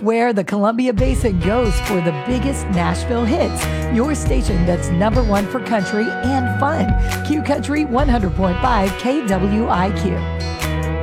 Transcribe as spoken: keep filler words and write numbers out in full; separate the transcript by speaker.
Speaker 1: where the Columbia Basin goes for the biggest Nashville hits. Your station that's number one for country and fun. Q Country one hundred point five K W I Q.